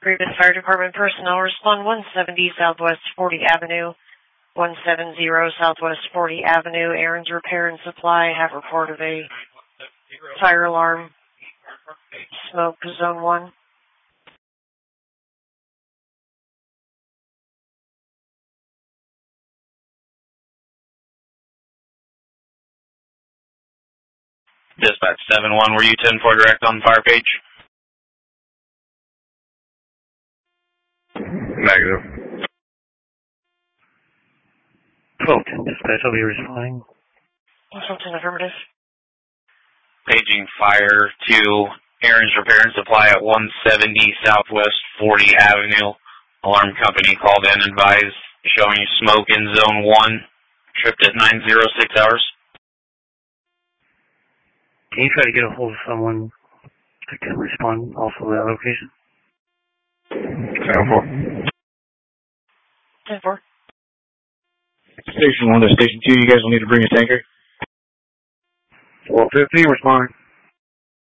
Previous Fire Department personnel respond 170 Southwest 40 Avenue, 170 Southwest 40 Avenue, Aaron's Repair and Supply have report of a fire alarm, smoke, zone 1. Dispatch 7-1, were you 10-4 direct on the fire page? Negative. 12-10 dispatch, I'll be responding. 12-10 affirmative. Paging fire to Aaron's Repair and Supply at 170 Southwest 40 Avenue. Alarm company called in, advised, showing smoke in zone 1, tripped at 906 hours. Can you try to get a hold of someone that can respond also to that location? 10-4. 10-4. Station 1 to Station 2, you guys will need to bring a tanker. 12-15, responding.